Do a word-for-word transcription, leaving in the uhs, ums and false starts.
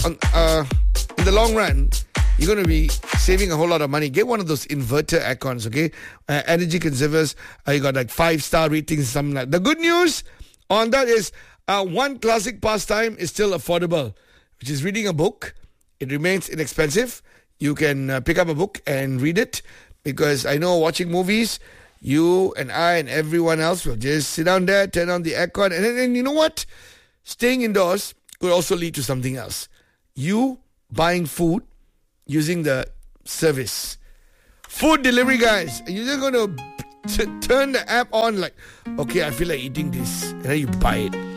on, uh, in the long run, you're going to be saving a whole lot of money. Get one of those inverter aircons, okay? Uh, energy conservers. Uh, you got like five-star ratings, something like that. The good news on that is uh, one classic pastime is still affordable, which is reading a book. It remains inexpensive. You can uh, pick up a book and read it, because I know watching movies, you and I and everyone else will just sit down there, turn on the aircon, and then and you know what? Staying indoors could also lead to something else. You buying food using the service. Food delivery guys. And you're just going to t- turn the app on like, okay, I feel like eating this. And then you buy it.